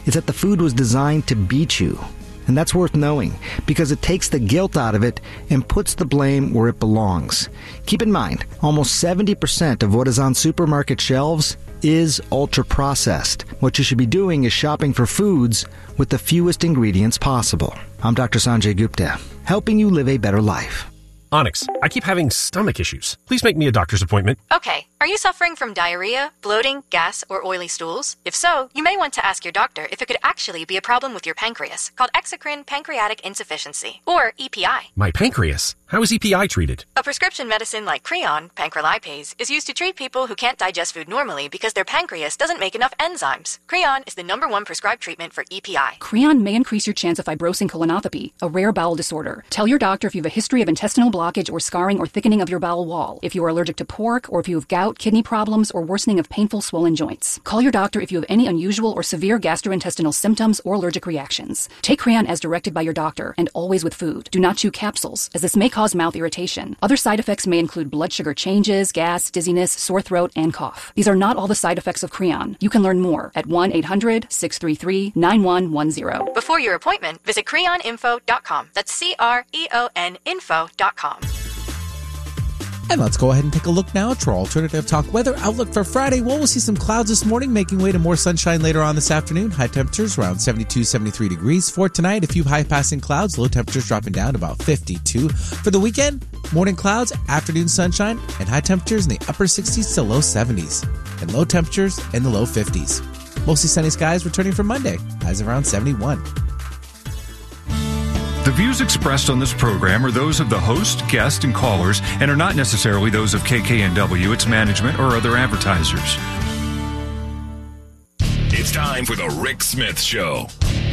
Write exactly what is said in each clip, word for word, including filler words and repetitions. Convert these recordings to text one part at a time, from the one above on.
is that the food was designed to beat you. And that's worth knowing, because it takes the guilt out of it and puts the blame where it belongs. Keep in mind, almost seventy percent of what is on supermarket shelves is ultra-processed. What you should be doing is shopping for foods with the fewest ingredients possible. I'm Doctor Sanjay Gupta, helping you live a better life. Onyx, I keep having stomach issues. Please make me a doctor's appointment. Okay. Are you suffering from diarrhea, bloating, gas, or oily stools? If so, you may want to ask your doctor if it could actually be a problem with your pancreas, called exocrine pancreatic insufficiency, or E P I. My pancreas? How is E P I treated? A prescription medicine like Creon, pancrelipase, is used to treat people who can't digest food normally because their pancreas doesn't make enough enzymes. Creon is the number one prescribed treatment for E P I. Creon may increase your chance of fibrosing colonopathy, a rare bowel disorder. Tell your doctor if you have a history of intestinal blockage or scarring or thickening of your bowel wall, if you are allergic to pork, or if you have gout, kidney problems, or worsening of painful swollen joints. Call your doctor if you have any unusual or severe gastrointestinal symptoms or allergic reactions. Take Creon as directed by your doctor, and always with food. Do not chew capsules, as this may cause mouth irritation. Other side effects may include blood sugar changes, gas, dizziness, sore throat, and cough. These are not all the side effects of Creon. You can learn more at one eight hundred six three three nine one one zero. Before your appointment, visit creon info dot com. That's C R E O N info dot com. And let's go ahead and take a look now at our alternative talk weather outlook for Friday. Well, we'll see some clouds this morning, making way to more sunshine later on this afternoon. High temperatures around seventy-two, seventy-three degrees. For tonight, a few high-passing clouds, low temperatures dropping down to about fifty-two. For the weekend, morning clouds, afternoon sunshine, and high temperatures in the upper sixties to low seventies. And low temperatures in the low fifties. Mostly sunny skies returning for Monday, highs around seventy-one. The views expressed on this program are those of the host, guest, and callers, and are not necessarily those of K K N W, its management, or other advertisers. It's time for the Rick Smith Show.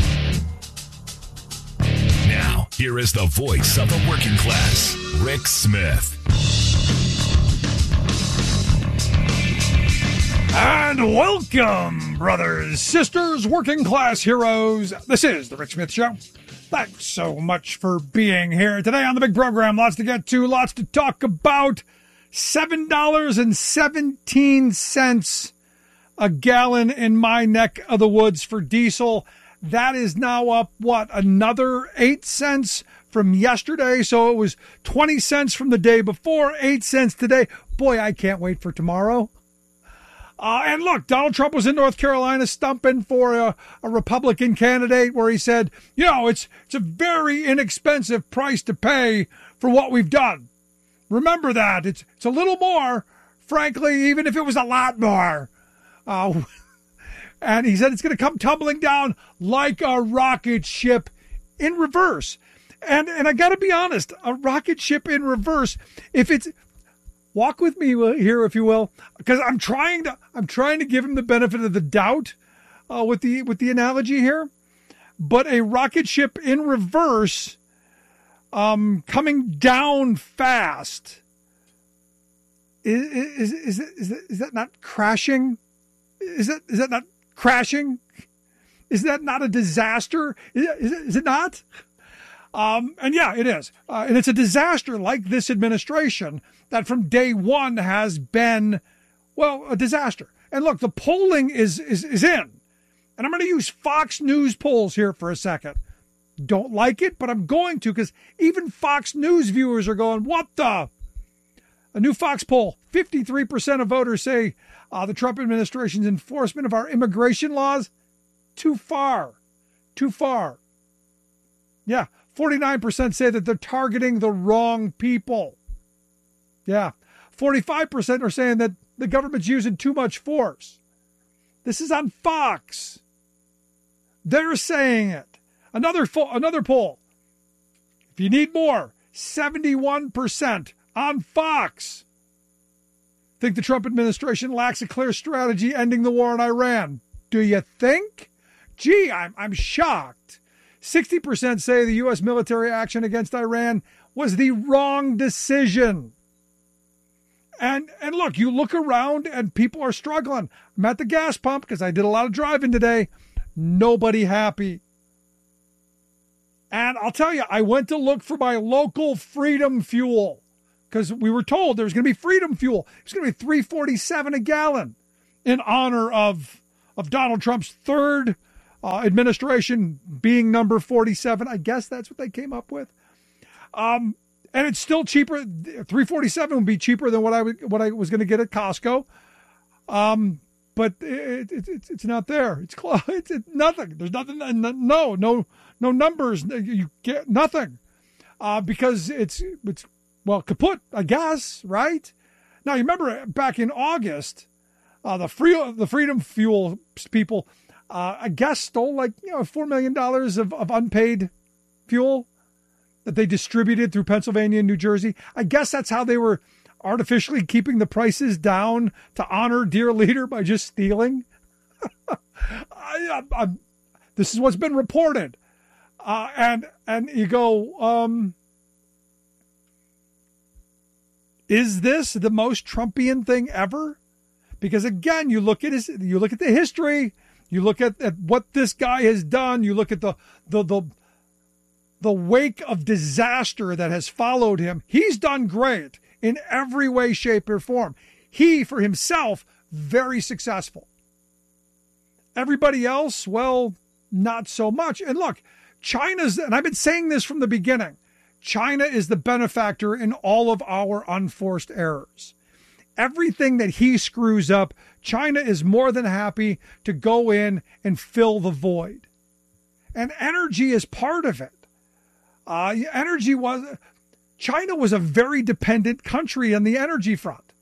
Now, here is the voice of the working class, Rick Smith. And welcome, brothers, sisters, working class heroes. This is the Rick Smith Show. Thanks so much for being here today on the big program. Lots to get to, lots to talk about. seven dollars and seventeen cents a gallon in my neck of the woods for diesel. That is now up, what, another eight cents from yesterday? So it was twenty cents from the day before, eight cents today. Boy, I can't wait for tomorrow. Uh, and look, Donald Trump was in North Carolina stumping for a, a Republican candidate where he said, you know, it's it's a very inexpensive price to pay for what we've done. Remember that. It's it's a little more, frankly, even if it was a lot more. Uh, and he said it's going to come tumbling down like a rocket ship in reverse. And, and I got to be honest, a rocket ship in reverse, if it's... Walk with me here, if you will, because I'm trying to I'm trying to give him the benefit of the doubt uh, with the with the analogy here. But a rocket ship in reverse, um, coming down fast, is is is is that, is that not crashing? Is that is that not crashing? Is that not a disaster? Is it, is it, is it not? Um, and yeah, it is. Uh, and it's a disaster like this administration that from day one has been, well, a disaster. And look, the polling is, is, is in. And I'm going to use Fox News polls here for a second. Don't like it, but I'm going to, because even Fox News viewers are going, what the? A new Fox poll, fifty-three percent of voters say uh, the Trump administration's enforcement of our immigration laws, too far, too far. Yeah. forty-nine percent say that they're targeting the wrong people. Yeah. forty-five percent are saying that the government's using too much force. This is on Fox. They're saying it. Another fo- another poll. If you need more, seventy-one percent on Fox think the Trump administration lacks a clear strategy ending the war in Iran. Do you think? Gee, I'm I'm shocked. sixty percent say the U S military action against Iran was the wrong decision. And and look, you look around and people are struggling. I'm at the gas pump because I did a lot of driving today. Nobody happy. And I'll tell you, I went to look for my local Freedom Fuel because we were told there was going to be Freedom Fuel. It's going to be three forty-seven a gallon in honor of, of Donald Trump's third uh, administration being number forty-seven. I guess that's what they came up with. Um, and it's still cheaper. three forty-seven would be cheaper than what I would, what I was going to get at Costco. Um, but it, it, it, it's not there. It's close. It's, it's nothing. There's nothing. No, no, no numbers. You get nothing uh, because it's it's well kaput, I guess. Right now, you remember back in August, uh, the free the Freedom Fuel people, uh, I guess, stole like you know four million dollars of, of unpaid fuel that they distributed through Pennsylvania and New Jersey. I guess that's how they were artificially keeping the prices down to honor dear leader by just stealing. I, I, I, this is what's been reported. Uh, and and you go, um, is this the most Trumpian thing ever? Because again, you look at his, you look at the history, you look at, at what this guy has done, you look at the the the the wake of disaster that has followed him. He's done great in every way, shape, or form. He, for himself, very successful. Everybody else, well, not so much. And look, China's, and I've been saying this from the beginning, China is the benefactor in all of our unforced errors. Everything that he screws up, China is more than happy to go in and fill the void. And energy is part of it. Uh, energy was... China was a very dependent country on the energy front.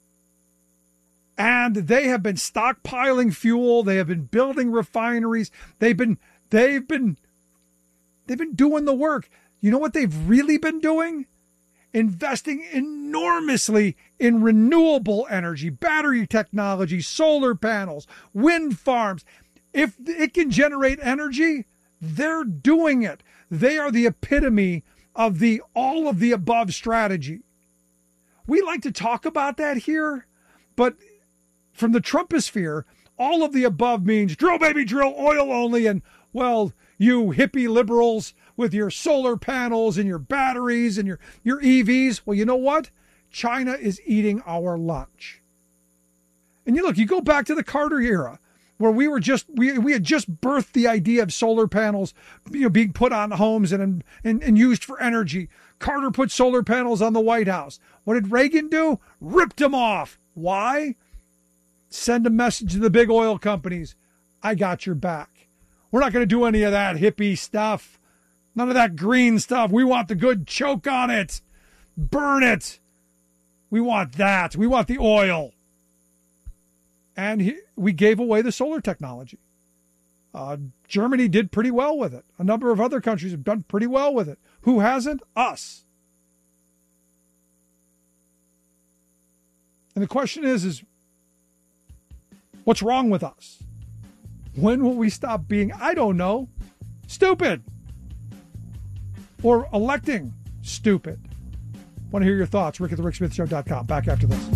And they have been stockpiling fuel. They have been building refineries. They've been, they've been, they've been doing the work. You know what they've really been doing? Investing enormously in renewable energy, battery technology, solar panels, wind farms. If it can generate energy, they're doing it. They are the epitome of the all of the above strategy. We like to talk about that here, but from the Trumposphere, all of the above means drill, baby, drill, oil only, and, well, you hippie liberals with your solar panels and your batteries and your, your E Vs, well, you know what? China is eating our lunch. And you look, you go back to the Carter era, where we were just we we had just birthed the idea of solar panels, you know, being put on homes and, and and used for energy. Carter put solar panels on the White House. What did Reagan do? Ripped them off. Why? Send a message to the big oil companies. I got your back. We're not going to do any of that hippie stuff. None of that green stuff. We want the good choke on it. Burn it. We want that. We want the oil. And he, we gave away the solar technology. Uh, Germany did pretty well with it. A number of other countries have done pretty well with it. Who hasn't? Us. And the question is, is what's wrong with us? When will we stop being, I don't know, stupid? Or electing stupid? Want to hear your thoughts? Rick at the Rick Smith Show dot com. Back after this.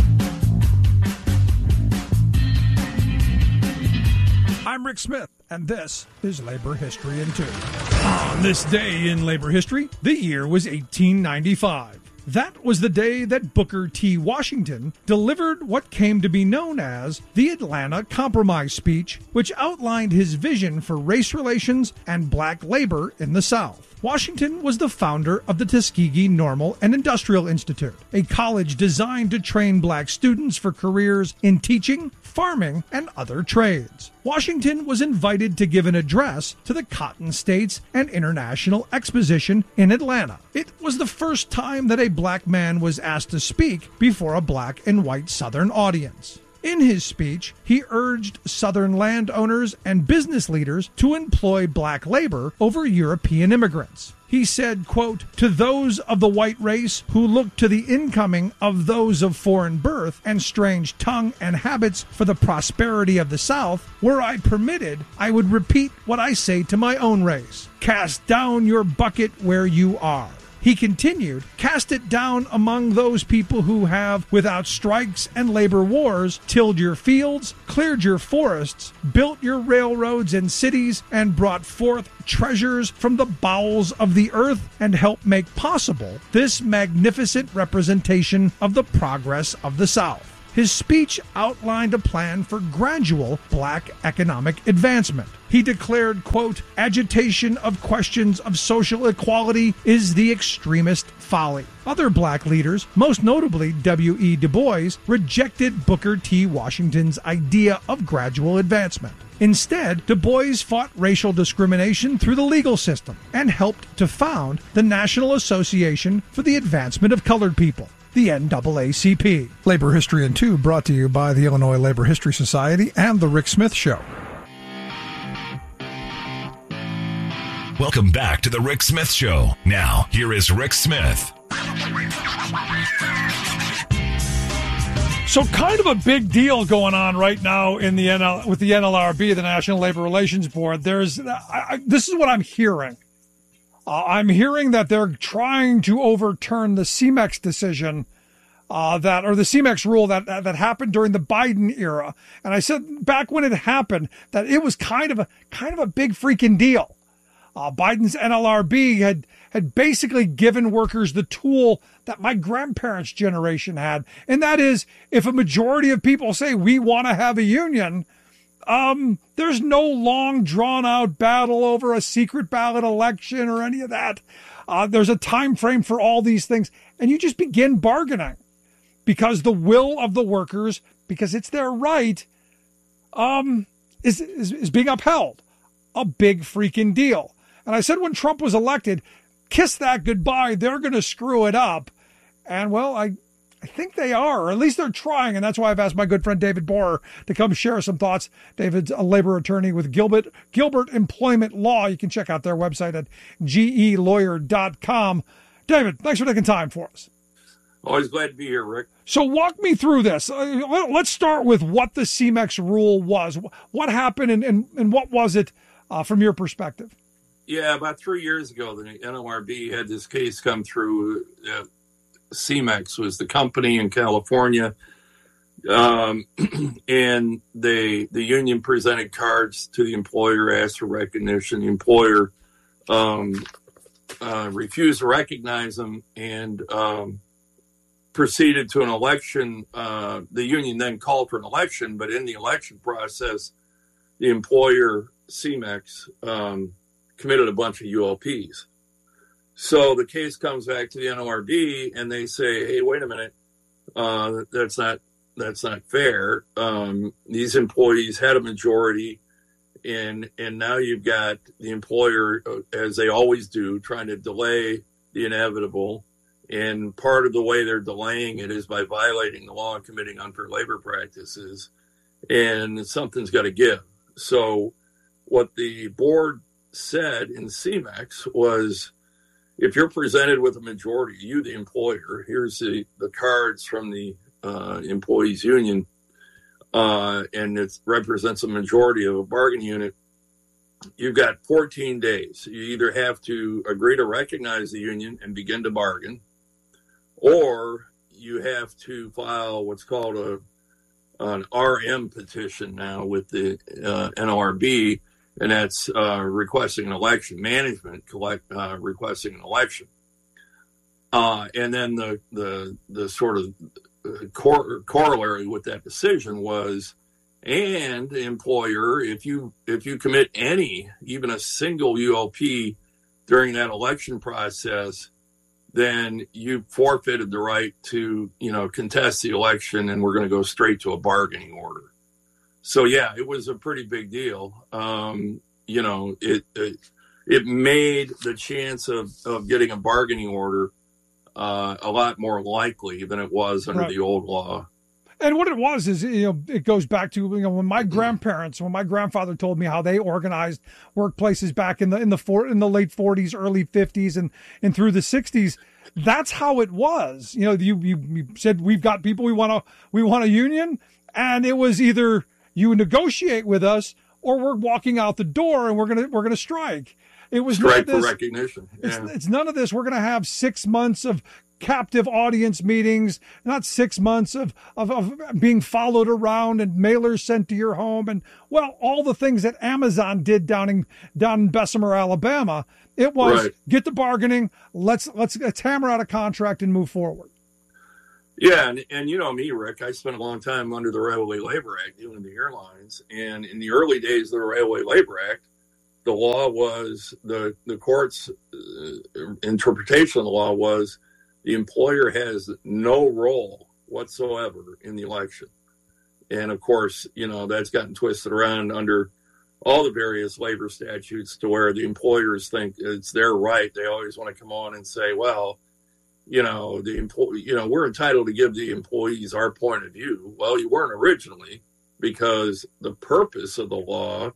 I'm Rick Smith, and this is Labor History in Two. On this day in labor history, the year was eighteen ninety-five. That was the day that Booker T. Washington delivered what came to be known as the Atlanta Compromise speech, which outlined his vision for race relations and black labor in the South. Washington was the founder of the Tuskegee Normal and Industrial Institute, a college designed to train black students for careers in teaching, farming, and other trades. Washington was invited to give an address to the Cotton States and International Exposition in Atlanta. It was the first time that a black man was asked to speak before a black and white Southern audience. In his speech, he urged Southern landowners and business leaders to employ black labor over European immigrants. He said, quote, "To those of the white race who look to the incoming of those of foreign birth and strange tongue and habits for the prosperity of the South, were I permitted, I would repeat what I say to my own race. Cast down your bucket where you are." He continued, "Cast it down among those people who have, without strikes and labor wars, tilled your fields, cleared your forests, built your railroads and cities, and brought forth treasures from the bowels of the earth, and helped make possible this magnificent representation of the progress of the South." his speech outlined a plan for gradual black economic advancement. He declared, quote, agitation of questions of social equality is the extremist folly. Other black leaders, most notably W E Du Bois, rejected Booker T. Washington's idea of gradual advancement. Instead, Du Bois fought racial discrimination through the legal system and helped to found the National Association for the Advancement of Colored People, the N double A C P. Labor History in Two, brought to you by the Illinois Labor History Society and The Rick Smith Show. Welcome back to The Rick Smith Show. Now, here is Rick Smith. So kind of a big deal going on right now in the N L, with the N L R B, the National Labor Relations Board. There's I, I, this is what I'm hearing. Uh, I'm hearing that they're trying to overturn the C M E X decision uh, that, or the C M E X rule that, that that happened during the Biden era. And I said back when it happened that it was kind of a kind of a big freaking deal. Uh, Biden's N L R B had had basically given workers the tool that my grandparents' generation had, and that is, if a majority of people say we want to have a union, um, there's no long, drawn-out battle over a secret ballot election or any of that. Uh, there's a time frame for all these things, and you just begin bargaining because the will of the workers, because it's their right, um, is, is is being upheld. A big freaking deal. And I said when Trump was elected, kiss that goodbye. They're going to screw it up. And, well, I I think they are, or at least they're trying. And that's why I've asked my good friend David Borer to come share some thoughts. David's a labor attorney with Gilbert, Gilbert Employment Law. You can check out their website at G E lawyer dot com. David, thanks for taking time for us. Always glad to be here, Rick. So walk me through this. Uh, let's start with what the C M E X rule was. What happened and, and, and what was it uh, from your perspective? Yeah, about three years ago, the N L R B had this case come through. Uh, C M E X was the company in California, um, and they the union presented cards to the employer, asked for recognition. The employer um, uh, refused to recognize them and um, proceeded to an election. Uh, the union then called for an election, but in the election process, the employer, C M E X, um, committed a bunch of U L Ps. So the case comes back to the N L R B, and they say, "Hey, wait a minute, uh, that's not that's not fair. Um, these employees had a majority, and and now you've got the employer, as they always do, trying to delay the inevitable. And part of the way they're delaying it is by violating the law and committing unfair labor practices. And something's got to give. So what the board said in C M E X was, if you're presented with a majority, you, the employer, here's the, the cards from the uh, employees union, uh, and it represents a majority of a bargain unit, you've got fourteen days. You either have to agree to recognize the union and begin to bargain, or you have to file what's called a an R M petition now with the uh, N L R B, and that's uh, requesting an election, management collect, uh, requesting an election. Uh, and then the, the, the sort of cor- corollary with that decision was, and the employer, if you, if you commit any, even a single U L P during that election process, then you forfeited the right to, you know, contest the election, and we're going to go straight to a bargaining order. So, yeah, it was a pretty big deal. Um, you know, it, it it made the chance of, of getting a bargaining order uh, a lot more likely than it was under right. the old law. And what it was is, you know, it goes back to, you know, when my grandparents, when my grandfather told me how they organized workplaces back in the in the for, in the late forties, early fifties, and and through the sixties. That's how it was. You know, you you, you said we've got people we want to we want a union, and it was either you negotiate with us or we're walking out the door and we're gonna we're gonna strike. It was strike none of this, for recognition. Yeah. It's, it's none of this. We're gonna have six months of captive audience meetings, not six months of, of, of being followed around and mailers sent to your home. And, well, all the things that Amazon did down in, down in Bessemer, Alabama. It was right. Get the bargaining. Let's, let's, let's hammer out a contract and move forward. Yeah, and, and you know me, Rick, I spent a long time under the Railway Labor Act dealing with the airlines. And in the early days of the Railway Labor Act, the law was, the, the court's uh, interpretation of the law was the employer has no role whatsoever in the election. And of course, you know, that's gotten twisted around under all the various labor statutes to where the employers think it's their right. They always want to come on and say, well, you know, the employee, you know, we're entitled to give the employees our point of view. Well, you weren't originally, because the purpose of the law,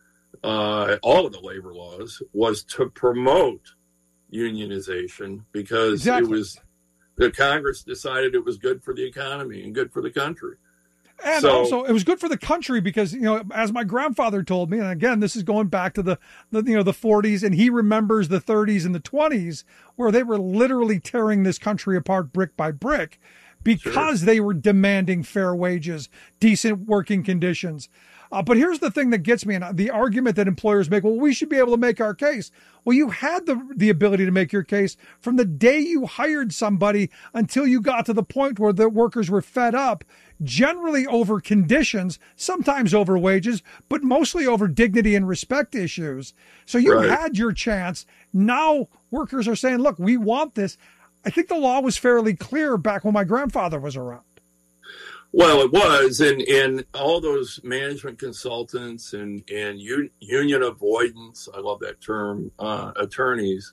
uh, all of the labor laws, was to promote unionization, because exactly. it was the Congress decided it was good for the economy and good for the country. And so, also, it was good for the country because, you know, as my grandfather told me, and again, this is going back to the, the you know, the forties, and he remembers the thirties and the twenties where they were literally tearing this country apart brick by brick because sure. they were demanding fair wages, decent working conditions. Uh, but here's the thing that gets me, and the argument that employers make, well, we should be able to make our case. Well, you had the the ability to make your case from the day you hired somebody until you got to the point where the workers were fed up, generally over conditions, sometimes over wages, but mostly over dignity and respect issues. So you right. had your chance. Now workers are saying, look, we want this. I think the law was fairly clear back when my grandfather was around. Well, it was, and, and all those management consultants and, and un, union avoidance, I love that term, uh, attorneys,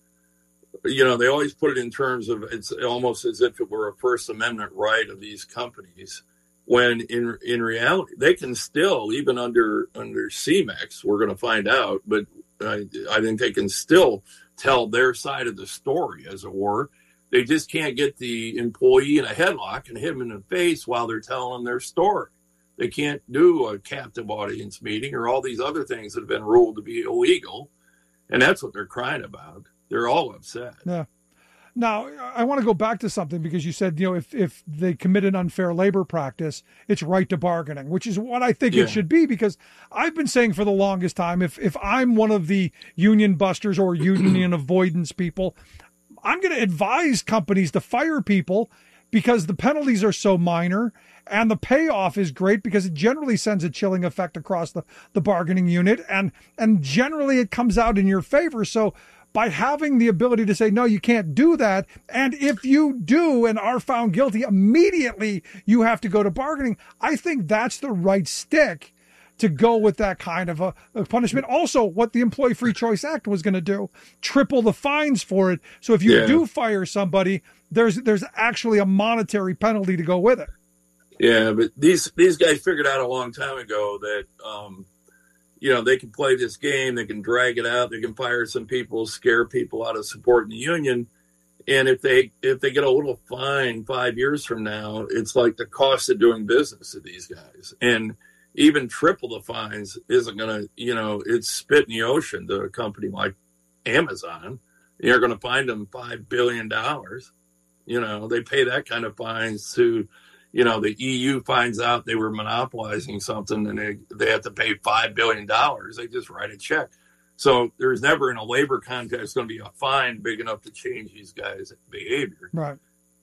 you know, they always put it in terms of it's almost as if it were a First Amendment right of these companies, when in in reality, they can still, even under under C M E X, we're going to find out, but I, I think they can still tell their side of the story, as it were. They just can't get the employee in a headlock and hit them in the face while they're telling their story. They can't do a captive audience meeting or all these other things that have been ruled to be illegal. And that's what they're crying about. They're all upset. Yeah. Now, I want to go back to something because you said, you know, if, if they committed unfair labor practice, it's right to bargaining, which is what I think yeah. it should be, because I've been saying for the longest time, if, if I'm one of the union busters or union avoidance people, I'm going to advise companies to fire people because the penalties are so minor and the payoff is great because it generally sends a chilling effect across the, the bargaining unit, and, and generally it comes out in your favor. So by having the ability to say, no, you can't do that, and if you do and are found guilty, immediately you have to go to bargaining, I think that's the right stick to go with that kind of a, a punishment. Also, what the Employee Free Choice Act was going to do, triple the fines for it. So if you yeah. do fire somebody, there's there's actually a monetary penalty to go with it. Yeah, but these these guys figured out a long time ago that, um, you know, they can play this game, they can drag it out, they can fire some people, scare people out of supporting the union. And if they if they get a little fine five years from now, it's like the cost of doing business to these guys. And even triple the fines isn't going to, you know, it's spit in the ocean to a company like Amazon. You're going to find them five billion dollars. You know, they pay that kind of fines to, you know, the E U finds out they were monopolizing something and they, they have to pay five billion dollars. They just write a check. So there's never in a labor context going to be a fine big enough to change these guys' behavior. Right.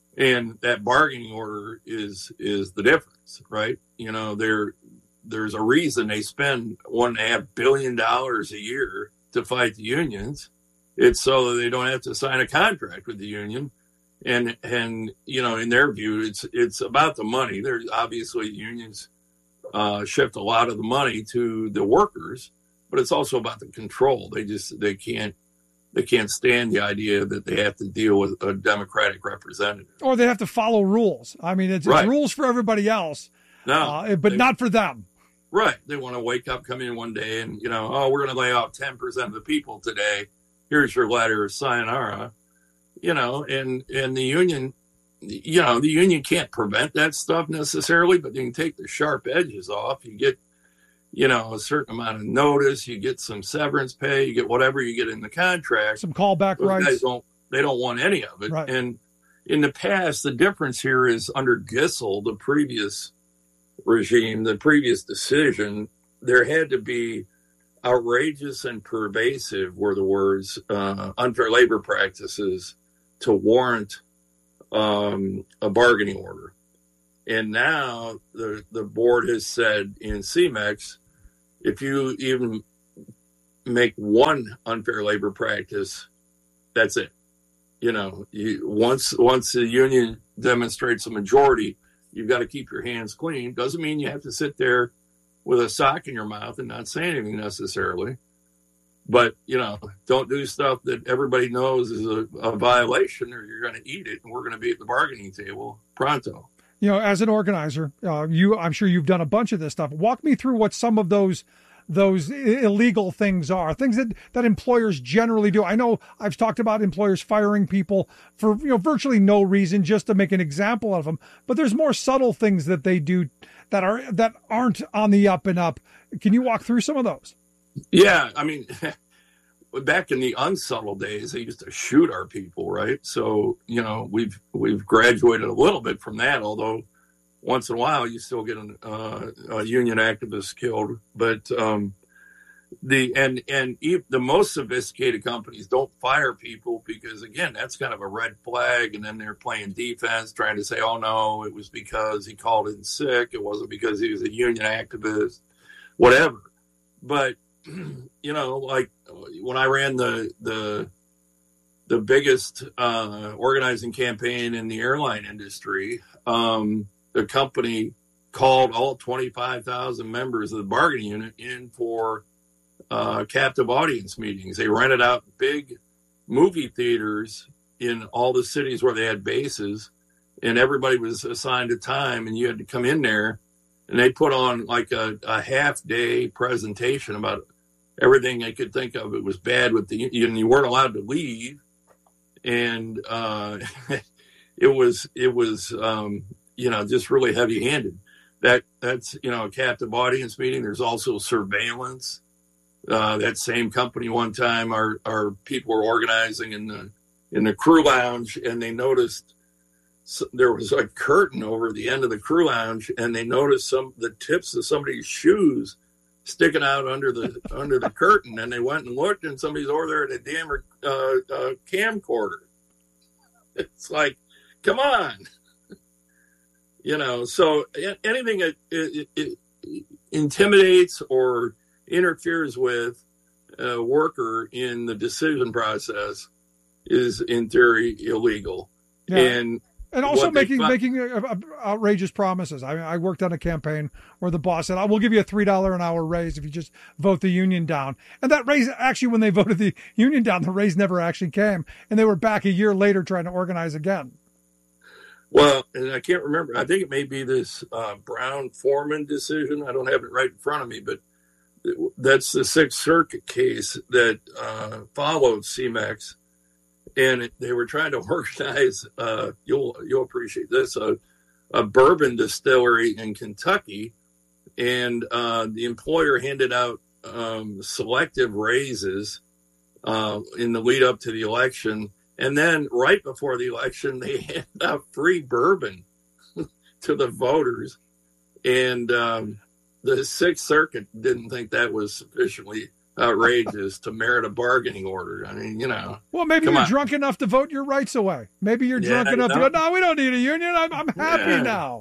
And that bargaining order is is the difference, right? You know, they're there's a reason they spend one and a half billion dollars a year to fight the unions. It's so that they don't have to sign a contract with the union. And, and, you know, in their view, it's, it's about the money. There's obviously unions uh, shift a lot of the money to the workers, but it's also about the control. They just, they can't, they can't stand the idea that they have to deal with a Democratic representative. Or they have to follow rules. I mean, it's, right. it's rules for everybody else, no, uh, but they, not for them. Right. They want to wake up, come in one day and, you know, oh, we're going to lay off ten percent of the people today. Here's your letter, sayonara. You know, and, and the union, you know, the union can't prevent that stuff necessarily, but you can take the sharp edges off. You get, you know, a certain amount of notice, you get some severance pay, you get whatever you get in the contract. Some callback Those rights. Guys don't, they don't want any of it. Right. And in the past, the difference here is under Gissel, the previous regime, the previous decision, there had to be outrageous and pervasive were the words, uh, unfair labor practices to warrant um, a bargaining order. And now the the board has said in C M E X, if you even make one unfair labor practice, that's it. You know, you, once once the union demonstrates a majority, you've got to keep your hands clean. Doesn't mean you have to sit there with a sock in your mouth and not say anything necessarily. But, you know, don't do stuff that everybody knows is a, a violation, or you're going to eat it, and we're going to be at the bargaining table pronto. You know, as an organizer, uh, you I'm sure you've done a bunch of this stuff. Walk me through what some of those those illegal things are, things that, that employers generally do. I know I've talked about employers firing people for, you know, virtually no reason, just to make an example of them. But there's more subtle things that they do that are that aren't on the up and up. Can you walk through some of those? Yeah, I mean, back in the unsubtle days, they used to shoot our people, right? So, you know, we've we've graduated a little bit from that, although once in a while you still get an, uh, a union activist killed. But um, the and and e- the most sophisticated companies don't fire people because, again, that's kind of a red flag, and then they're playing defense, trying to say, oh, no, it was because he called in sick. It wasn't because he was a union activist, whatever. But you know, like when I ran the the the biggest uh, organizing campaign in the airline industry, um, the company called all twenty-five thousand members of the bargaining unit in for uh, captive audience meetings. They rented out big movie theaters in all the cities where they had bases, and everybody was assigned a time, and you had to come in there, and they put on like a, a half day presentation about everything I could think of. It was bad with the, and you weren't allowed to leave. And uh, it was, it was, um, you know, just really heavy handed. That that's, you know, a captive audience meeting. There's also surveillance. Uh, that same company one time, our, our people were organizing in the, in the crew lounge, and they noticed there was a curtain over the end of the crew lounge, and they noticed some, the tips of somebody's shoes sticking out under the under the curtain, and they went and looked, and somebody's over there at a damn uh, uh, camcorder. It's like, come on, you know. So anything that it, it, it intimidates or interferes with a worker in the decision process is, in theory, illegal. Yeah. And And also making find- making uh, outrageous promises. I mean, I worked on a campaign where the boss said, "I will give you a three dollars an hour raise if you just vote the union down." And that raise, actually, when they voted the union down, the raise never actually came. And they were back a year later trying to organize again. Well, and I can't remember. I think it may be this uh, Brown-Foreman decision. I don't have it right in front of me, but that's the Sixth Circuit case that uh, followed C M E X. And they were trying to organize, uh, you'll you'll appreciate this, a, a bourbon distillery in Kentucky. And uh, the employer handed out um, selective raises uh, in the lead up to the election. And then right before the election, they handed out free bourbon to the voters. And um, the Sixth Circuit didn't think that was sufficiently outrageous to merit a bargaining order. I mean, you know. Well, maybe you're on. drunk enough to vote your rights away. Maybe you're yeah, drunk enough no. to go, no, we don't need a union. I'm, I'm happy yeah. now.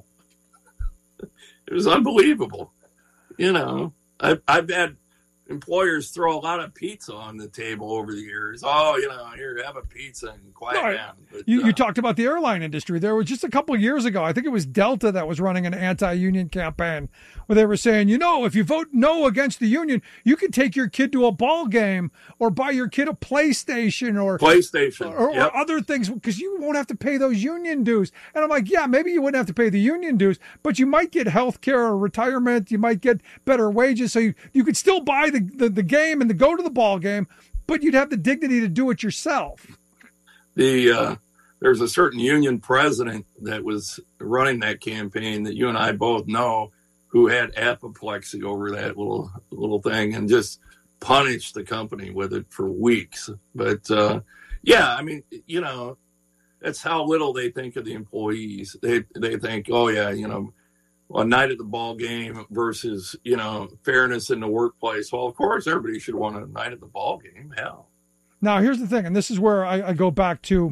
It was unbelievable. You know, I've, I've had employers throw a lot of pizza on the table over the years. Oh, you know, here, have a pizza and quiet no, down. But, you, uh, you talked about the airline industry. There was just a couple of years ago, I think it was Delta that was running an anti-union campaign where they were saying, you know, if you vote no against the union, you can take your kid to a ball game or buy your kid a PlayStation or PlayStation or, yep. or other things because you won't have to pay those union dues. And I'm like, yeah, maybe you wouldn't have to pay the union dues, but you might get health care or retirement. You might get better wages. So you, you could still buy the, the, the game and to go to the ball game, but you'd have the dignity to do it yourself. The uh, there's a certain union president that was running that campaign that you and I both know, who had apoplexy over that little little thing and just punished the company with it for weeks. But uh, yeah, I mean, you know, that's how little they think of the employees. They they think, oh yeah, you know, a night at the ball game versus, you know, fairness in the workplace. Well, of course, everybody should want a night at the ball game. Hell. Now, here's the thing, and this is where I, I go back to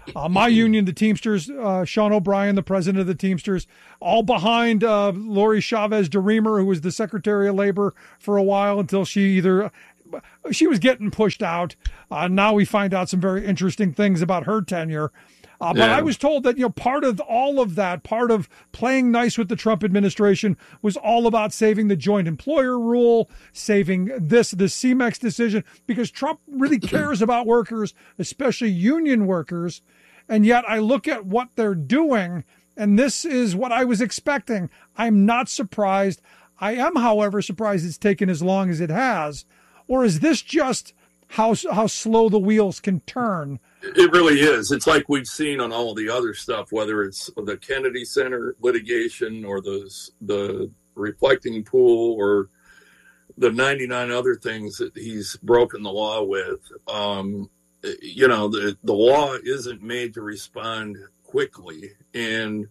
Uh, my union, the Teamsters, uh, Sean O'Brien, the president of the Teamsters, all behind uh, Lori Chavez DeRemer, who was the Secretary of Labor for a while until she either she was getting pushed out. Uh, now we find out some very interesting things about her tenure. Uh, but Yeah. I was told that, you know, part of all of that, part of playing nice with the Trump administration was all about saving the joint employer rule, saving this, the C M E X decision, because Trump really cares about workers, especially union workers. And yet I look at what they're doing, and this is what I was expecting. I'm not surprised. I am, however, surprised it's taken as long as it has. Or is this just how how slow the wheels can turn? It really is. It's like we've seen on all the other stuff, whether it's the Kennedy Center litigation or the, the reflecting pool or the ninety-nine other things that he's broken the law with. Um, you know, the, the law isn't made to respond quickly. And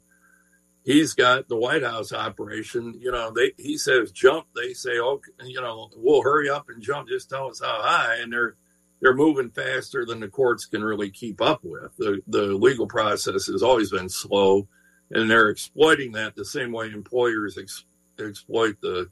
he's got the White House operation, you know, they he says jump. They say, oh, you know, we'll hurry up and jump. Just tell us how high. And they're they're moving faster than the courts can really keep up with. The the legal process has always been slow, and they're exploiting that the same way employers ex, exploit the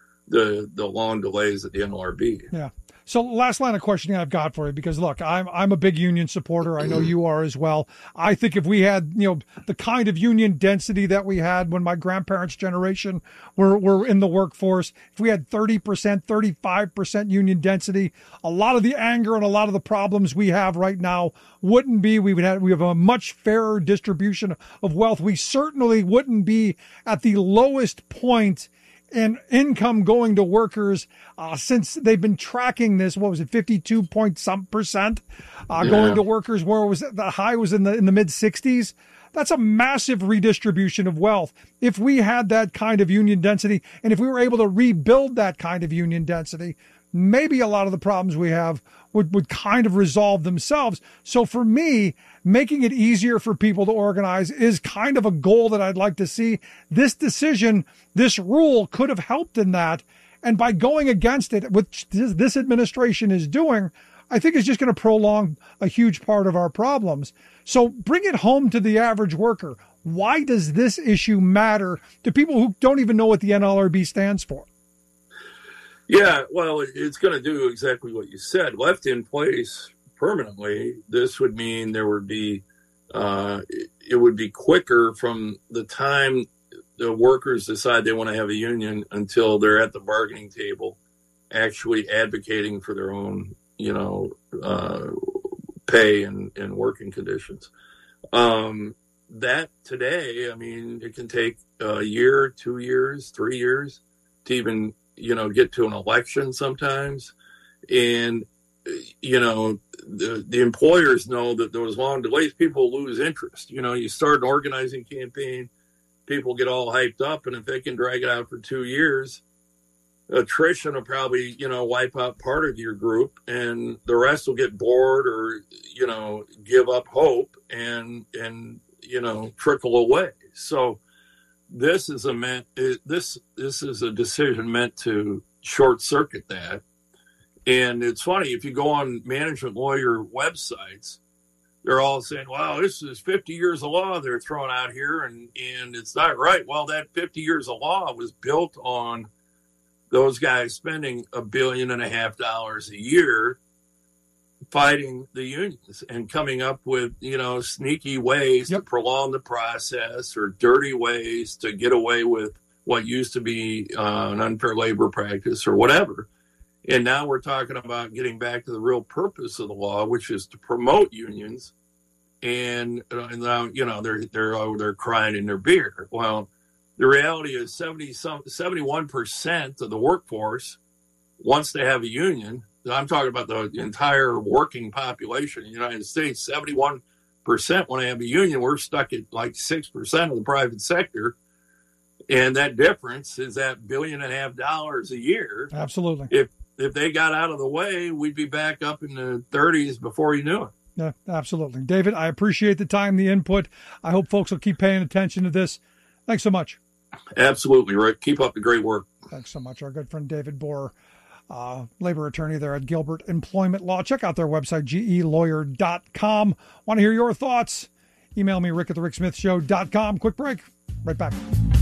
the the long delays at the N L R B. Yeah. So last line of questioning I've got for you, because look, I'm I'm a big union supporter. I know you are as well. I think if we had, you know, the kind of union density that we had when my grandparents' generation were, were in the workforce, if we had thirty percent, thirty-five percent union density, a lot of the anger and a lot of the problems we have right now wouldn't be. We would have we have a much fairer distribution of wealth. We certainly wouldn't be at the lowest point in income going to workers uh, since they've been tracking this. What was it, fifty-two point some percent uh, Yeah. going to workers? Where was it? The high was in the in the mid sixties. That's a massive redistribution of wealth. If we had that kind of union density, and if we were able to rebuild that kind of union density, maybe a lot of the problems we have would, would kind of resolve themselves. So for me, making it easier for people to organize is kind of a goal that I'd like to see. This decision, this rule could have helped in that. And by going against it, which this administration is doing, I think it's just going to prolong a huge part of our problems. So bring it home to the average worker. Why does this issue matter to people who don't even know what the N L R B stands for? Yeah, well, it- it's going to do exactly what you said. Left in place permanently, this would mean there would be, uh, it, it would be quicker from the time the workers decide they want to have a union until they're at the bargaining table, actually advocating for their own, you know, uh, pay and, and working conditions. Um, that today, I mean, it can take a year, two years, three years to even, you know, get to an election sometimes. And, you know, the, the employers know that those long delays, people lose interest. You know, you start an organizing campaign, people get all hyped up, and if they can drag it out for two years, attrition will probably, you know, wipe out part of your group, and the rest will get bored or, you know, give up hope and, and, you know, trickle away. So this is a meant, this, this is a decision meant to short circuit that. And it's funny, if you go on management lawyer websites, they're all saying, wow, this is fifty years of law they're throwing out here, and, and it's not right. Well, that fifty years of law was built on those guys spending a billion and a half dollars a year fighting the unions and coming up with, you know, sneaky ways Yep. to prolong the process or dirty ways to get away with what used to be uh, an unfair labor practice or whatever. And now we're talking about getting back to the real purpose of the law, which is to promote unions. And, uh, and now, you know, they're they're oh, they're crying in their beer. Well, the reality is seventy some seventy-one percent of the workforce wants to have a union. I'm talking about the entire working population in the United States. seventy-one percent want to have a union. We're stuck at like six percent of the private sector. And that difference is that billion and a half dollars a year. Absolutely. If if they got out of the way, we'd be back up in the thirties before you knew it. Yeah, absolutely. David, I appreciate the time, the input. I hope folks will keep paying attention to this. Thanks so much. Absolutely, Rick. Keep up the great work. Thanks so much. Our good friend David Borer uh, labor attorney there at Gilbert Employment Law. Check out their website, G E lawyer dot com. Want to hear your thoughts? Email me, rick at the rick smith show dot com. Quick break. Right back.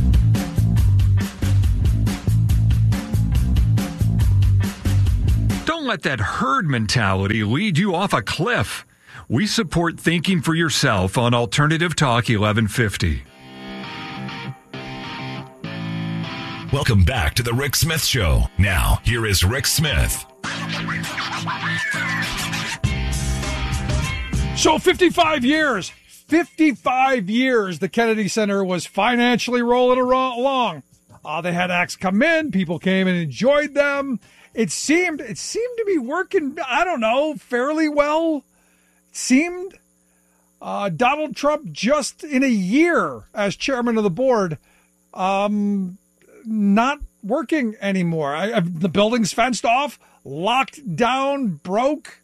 Don't let that herd mentality lead you off a cliff. We support thinking for yourself on Alternative Talk eleven fifty. Welcome back to the Rick Smith Show. Now, here is Rick Smith. So fifty-five years, fifty-five years, the Kennedy Center was financially rolling along. Uh, they had acts come in, people came and enjoyed them. It seemed, it seemed to be working, I don't know, fairly well. It seemed uh, Donald Trump, just in a year as chairman of the board, um, not working anymore. I, I, the building's fenced off, locked down, broke.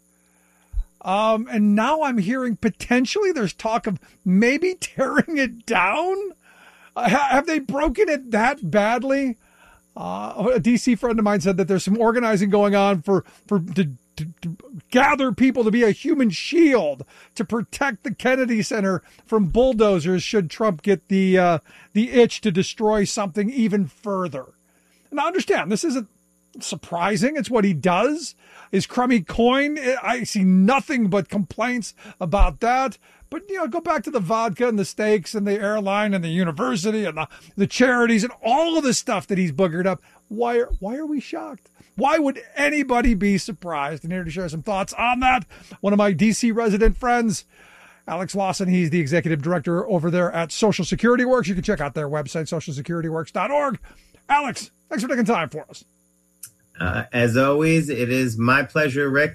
Um, and now I'm hearing potentially there's talk of maybe tearing it down. Uh, have they broken it that badly? Uh, a D C friend of mine said that there's some organizing going on for, for to, to, to gather people to be a human shield to protect the Kennedy Center from bulldozers should Trump get the uh, the itch to destroy something even further. And I understand this isn't surprising. It's what he does. His crummy coin, I see nothing but complaints about that. But, you know, go back to the vodka and the steaks and the airline and the university and the, the charities and all of the stuff that he's boogered up. Why are, why are we shocked? Why would anybody be surprised? And here to share some thoughts on that, one of my D C resident friends, Alex Lawson. He's the executive director over there at Social Security Works. You can check out their website, social security works dot org. Alex, thanks for taking time for us. Uh, as always, it is my pleasure, Rick.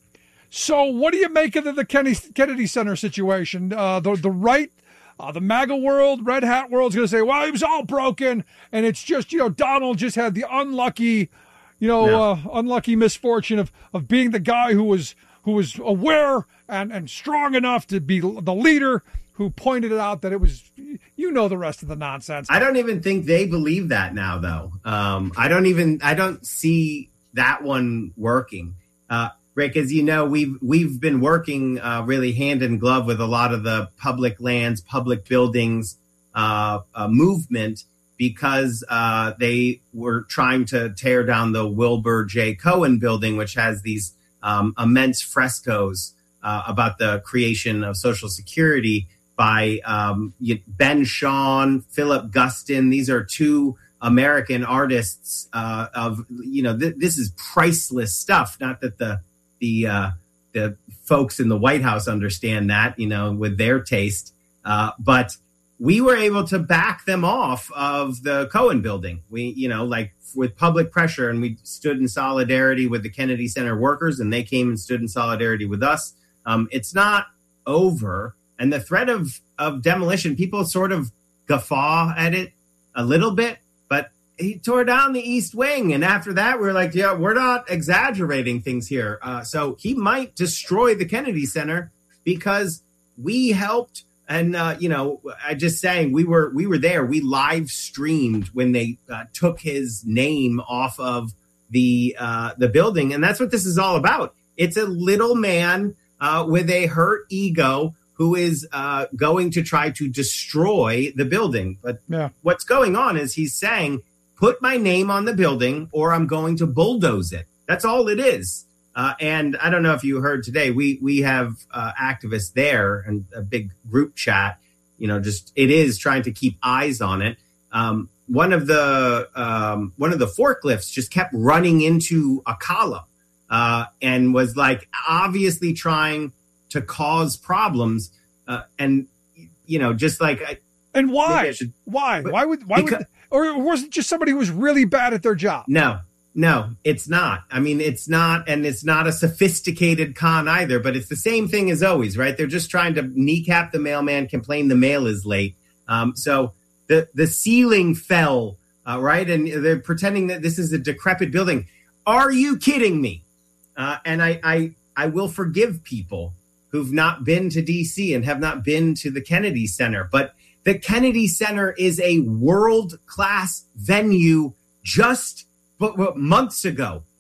So what do you make of the, the Kennedy, Kennedy Center situation? Uh, the, the right, uh, the MAGA world, Red Hat world is going to say, well, it was all broken, and it's just, you know, Donald just had the unlucky, you know, yeah. uh, unlucky misfortune of, of being the guy who was who was aware and, and strong enough to be the leader who pointed it out that it was, you know, the rest of the nonsense. I don't even think they believe that now, though. Um, I don't even, I don't see that one working. Uh, Rick, as you know, we've we've been working uh, really hand in glove with a lot of the public lands, public buildings uh, uh, movement because uh, they were trying to tear down the Wilbur J. Cohen building, which has these um, immense frescoes uh, about the creation of Social Security by um, Ben Shahn, Philip Guston. These are two American artists uh, of, you know, th- this is priceless stuff. Not that the the uh, the folks in the White House understand that, you know, with their taste. Uh, but we were able to back them off of the Cohen building. We, you know, like with public pressure, and we stood in solidarity with the Kennedy Center workers, and they came and stood in solidarity with us. Um, it's not over. And the threat of, of demolition, people sort of guffaw at it a little bit, but he tore down the East Wing. And after that, we we're like, yeah, we're not exaggerating things here. Uh, so he might destroy the Kennedy Center because we helped. And, uh, you know, I just saying we were we were there. We live streamed when they uh, took his name off of the uh, the building. And that's what this is all about. It's a little man uh, with a hurt ego who is uh, going to try to destroy the building. But yeah. What's going on is he's saying, put my name on the building or I'm going to bulldoze it. That's all it is. Uh, and I don't know if you heard today, we we have uh, activists there and a big group chat, you know, just it is trying to keep eyes on it. Um, one of the um, one of the forklifts just kept running into a column uh, and was like obviously trying to cause problems. Uh, and, you know, just like. I, and why? Should, why? Why would, why because, would, or was it just somebody who was really bad at their job? No. No, it's not. I mean, it's not, and it's not a sophisticated con either, but it's the same thing as always, right? They're just trying to kneecap the mailman, complain the mail is late. Um, so the, the ceiling fell, uh, right? And they're pretending that this is a decrepit building. Are you kidding me? Uh, and I, I, I will forgive people who've not been to D C and have not been to the Kennedy Center, but the Kennedy Center is a world-class venue just But, but months ago,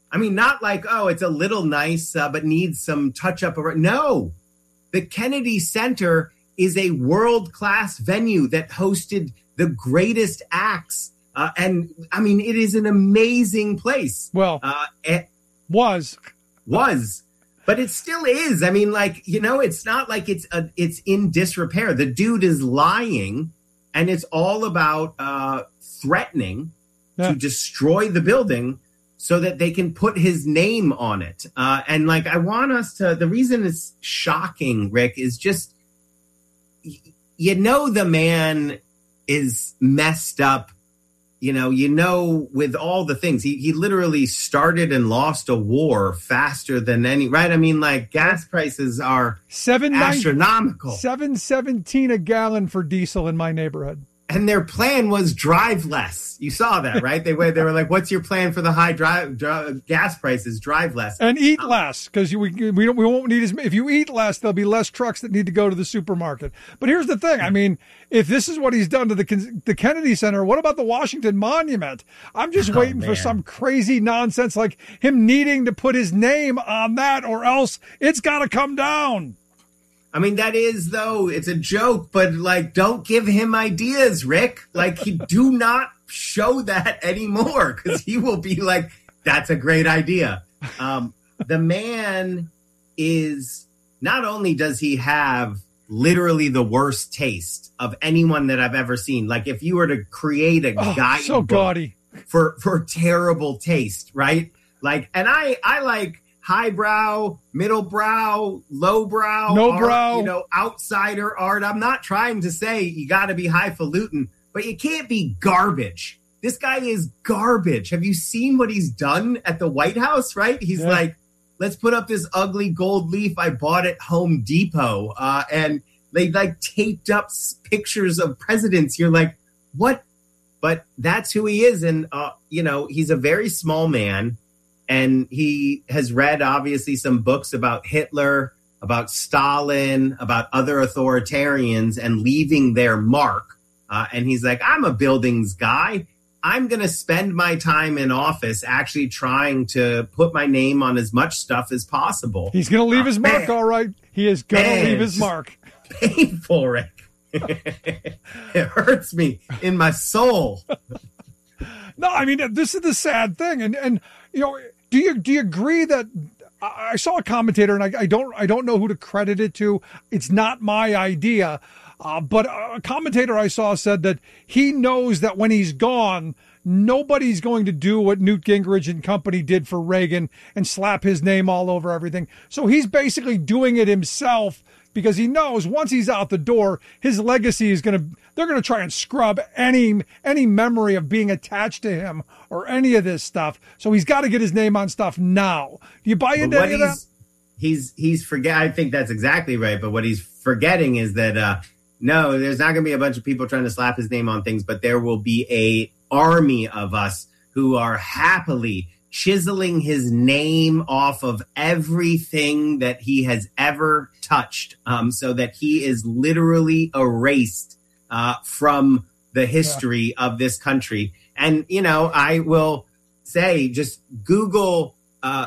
I mean, not like, oh, it's a little nice, uh, but needs some touch up. No, the Kennedy Center is a world-class venue that hosted the greatest acts. Uh, and I mean, it is an amazing place. Well, uh, it was, was, but it still is. I mean, like, you know, it's not like it's a, it's in disrepair. The dude is lying, and it's all about uh, threatening yeah. to destroy the building so that they can put his name on it. Uh, and like, I want us to, the reason it's shocking, Rick, is just, you know, the man is messed up. You know, you know, with all the things, he, he literally started and lost a war faster than any, right? I mean, like, gas prices are Seven astronomical. seven seventeen a gallon for diesel in my neighborhood. And their plan was drive less. You saw that, right? They were, they were like, what's your plan for the high drive, drive gas prices? Drive less. And eat um, less, because we, we, don't, we won't need as many. If you eat less, there'll be less trucks that need to go to the supermarket. But here's the thing. I mean, if this is what he's done to the the Kennedy Center, what about the Washington Monument? I'm just oh, waiting man. for some crazy nonsense like him needing to put his name on that, or else it's got to come down. I mean, that is, though, it's a joke, but, like, don't give him ideas, Rick. Like, he do not show that anymore, because he will be like, that's a great idea. Um, the man is, not only does he have literally the worst taste of anyone that I've ever seen. Like, if you were to create a oh, guidebook so gaudy. for for terrible taste, right? Like, and I I like highbrow, middle brow, low brow, no art, brow, you know, outsider art. I'm not trying to say you got to be highfalutin, but you can't be garbage. This guy is garbage. Have you seen what he's done at the White House? Right? He's yeah. like, let's put up this ugly gold leaf I bought at Home Depot, uh, and they like taped up pictures of presidents. You're like, what? But that's who he is, and uh, you know, he's a very small man. And he has read, obviously, some books about Hitler, about Stalin, about other authoritarians, and leaving their mark. Uh, and he's like, I'm a buildings guy. I'm going to spend my time in office actually trying to put my name on as much stuff as possible. He's going to leave uh, his mark, man, all right. He is going to leave his mark. Painful, Rick. It hurts me in my soul. No, I mean, this is the sad thing. And, and you know, do you do you agree that I saw a commentator, and I, I don't I don't know who to credit it to. It's not my idea, uh, but a commentator I saw said that he knows that when he's gone, nobody's going to do what Newt Gingrich and company did for Reagan and slap his name all over everything. So he's basically doing it himself, because he knows once he's out the door, his legacy is going to, they're going to try and scrub any any memory of being attached to him or any of this stuff. So he's got to get his name on stuff now. Do you buy into any of that? He's, he's forget. I think that's exactly right. But what he's forgetting is that, uh, no, there's not going to be a bunch of people trying to slap his name on things, but there will be a army of us who are happily chiseling his name off of everything that he has ever touched, um, so that he is literally erased uh, from the history yeah. of this country. And, you know, I will say, just Google uh,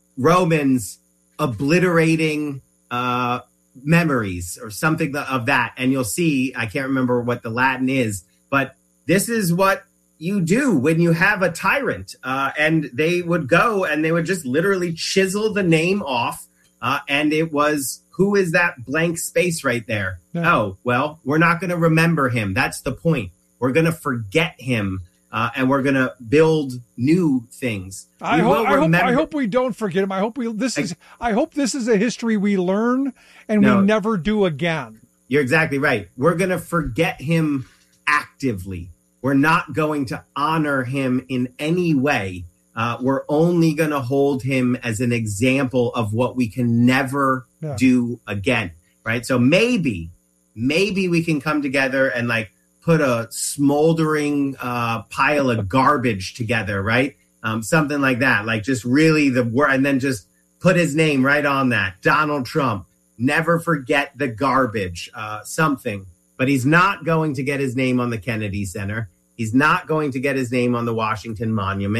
Romans obliterating uh, memories or something of that, and you'll see, I can't remember what the Latin is, but this is what you do when you have a tyrant, uh, and they would go and they would just literally chisel the name off. Uh, and it was, who is that blank space right there? Yeah. Oh, well, we're not going to remember him. That's the point. We're going to forget him, uh, and we're going to build new things. I hope, I, hope, I hope we don't forget him. I hope we, this is, I, I hope this is a history we learn and no, we never do again. You're exactly right. We're going to forget him actively. We're not going to honor him in any way. Uh, we're only going to hold him as an example of what we can never yeah. do again, right? So maybe, maybe we can come together and like put a smoldering uh, pile of garbage together, right? Um, something like that, like just really the word, and then just put his name right on that. Donald Trump, never forget the garbage, uh, something. But he's not going to get his name on the Kennedy Center. He's not going to get his name on the Washington Monument.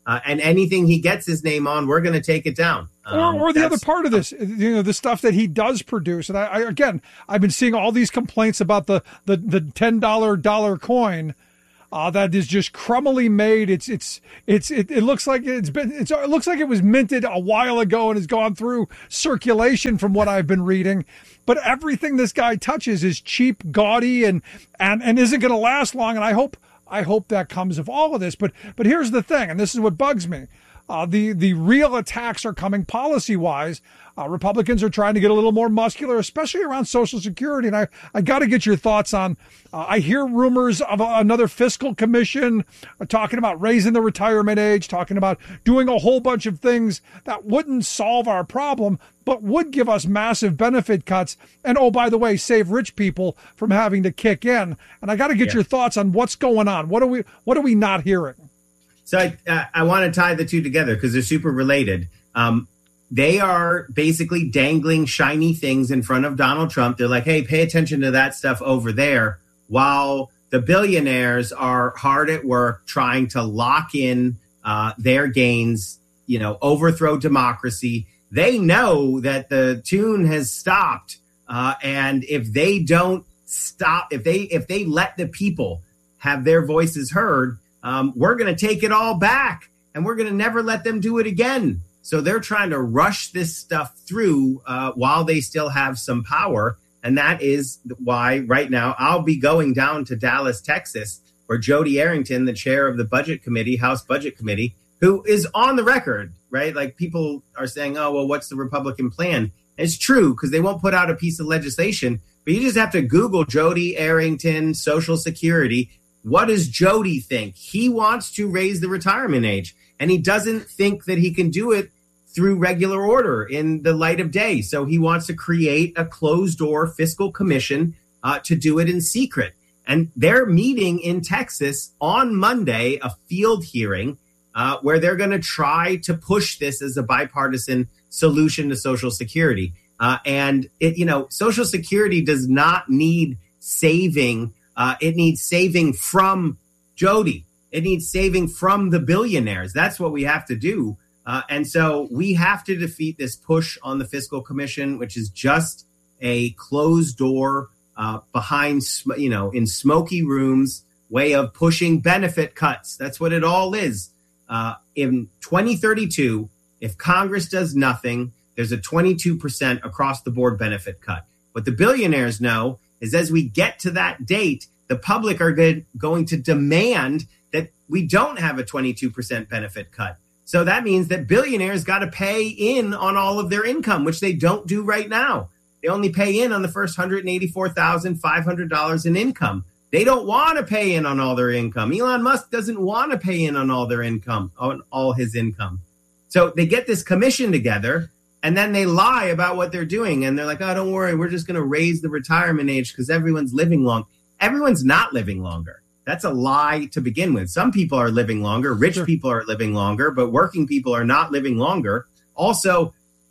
Uh, and anything he gets his name on, we're going to take it down. Um, or, or the other part of this, you know, the stuff that he does produce. And I, I again, I've been seeing all these complaints about the the, the ten dollar dollar coin uh, that is just crumbly made. It's it's it's it, it looks like it's been it's, it looks like it was minted a while ago and has gone through circulation from what I've been reading. But everything this guy touches is cheap, gaudy, and and and isn't going to last long. And I hope. I hope that comes of all of this. But but here's the thing, and this is what bugs me. Uh, the, the real attacks are coming policy-wise. Uh, Republicans are trying to get a little more muscular, especially around Social Security. And I, I got to get your thoughts on, uh, I hear rumors of a, another fiscal commission uh, talking about raising the retirement age, talking about doing a whole bunch of things that wouldn't solve our problem, but would give us massive benefit cuts. And, oh, by the way, save rich people from having to kick in. And I got to get yeah. your thoughts on what's going on. What are we, what are we not hearing? So I, uh, I want to tie the two together because they're super related. Um, they are basically dangling shiny things in front of Donald Trump. They're like, hey, pay attention to that stuff over there, while the billionaires are hard at work trying to lock in uh, their gains, you know, overthrow democracy. They know that the tune has stopped. Uh, and if they don't stop, if they if they let the people have their voices heard, Um, we're going to take it all back, and we're going to never let them do it again. So they're trying to rush this stuff through uh, while they still have some power. And that is why right now I'll be going down to Dallas, Texas, where Jody Arrington, the chair of the Budget Committee, House Budget Committee, who is on the record, right? Like people are saying, oh, well, what's the Republican plan? And it's true because they won't put out a piece of legislation, but you just have to Google Jody Arrington, Social Security. What does Jody think? He wants to raise the retirement age, and he doesn't think that he can do it through regular order in the light of day. So he wants to create a closed-door fiscal commission uh, to do it in secret. And they're meeting in Texas on Monday, a field hearing, uh, where they're going to try to push this as a bipartisan solution to Social Security. Uh, and, it, you know, Social Security does not need saving. Uh, it needs saving from Jody. It needs saving from the billionaires. That's what we have to do. Uh, and so we have to defeat this push on the fiscal commission, which is just a closed door uh, behind, sm- you know, in smoky rooms way of pushing benefit cuts. That's what it all is. Uh, in twenty thirty-two, if Congress does nothing, there's a twenty-two percent across the board benefit cut. What the billionaires know is as we get to that date, the public are good, going to demand that we don't have a twenty-two percent benefit cut. So that means that billionaires got to pay in on all of their income, which they don't do right now. They only pay in on the first one hundred eighty-four thousand five hundred dollars in income. They don't want to pay in on all their income. Elon Musk doesn't want to pay in on all their income, on all his income. So they get this commission together, and then they lie about what they're doing. And they're like, oh, don't worry, we're just going to raise the retirement age because everyone's living long. Everyone's not living longer. That's a lie to begin with. Some people are living longer. Rich sure. people are living longer, but working people are not living longer. Also,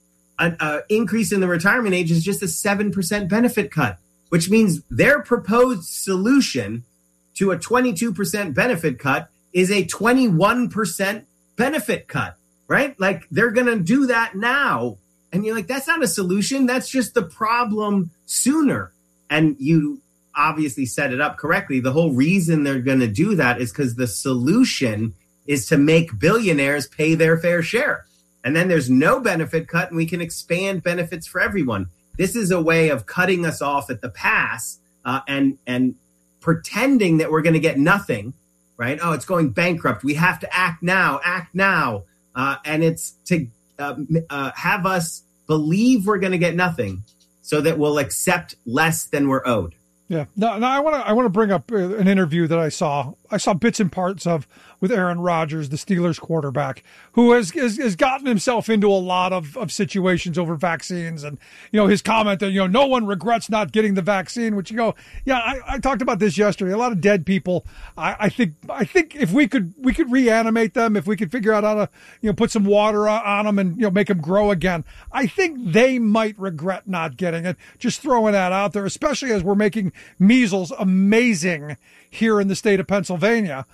an uh, increase in the retirement age is just a seven percent benefit cut, which means their proposed solution to a twenty-two percent benefit cut is a twenty-one percent benefit cut, right? Like they're going to do that now. And you're like, that's not a solution. That's just the problem sooner. And you obviously set it up correctly. The whole reason they're going to do that is because the solution is to make billionaires pay their fair share. And then there's no benefit cut and we can expand benefits for everyone. This is a way of cutting us off at the pass uh, and, and pretending that we're going to get nothing, right? Oh, it's going bankrupt. We have to act now, act now. Uh, and it's to uh, uh, have us believe we're going to get nothing so that we'll accept less than we're owed. Yeah. No, no, I want to I want to bring up an interview that I saw. I saw bits and parts of with Aaron Rodgers, the Steelers quarterback, who has has, has gotten himself into a lot of, of situations over vaccines. And, you know, his comment that, you know, no one regrets not getting the vaccine, which you go, yeah, I, I talked about this yesterday. A lot of dead people. I, I think I think if we could we could reanimate them, if we could figure out how to, you know, put some water on them and, you know, make them grow again, I think they might regret not getting it. Just throwing that out there, especially as we're making measles amazing here in the state of Pennsylvania.